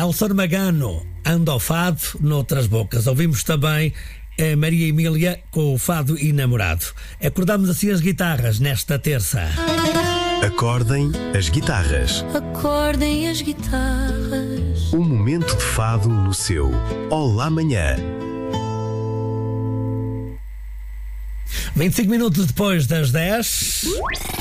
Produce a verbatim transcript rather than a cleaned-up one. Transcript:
Nelson Magano, Anda ao Fado Noutras Bocas. Ouvimos também a Maria Emília com o Fado Enamorado. Acordamos assim as guitarras nesta terça. Acordem as guitarras. Acordem as guitarras. Um momento de fado no seu Olá Manhã. vinte e cinco minutos depois das dez.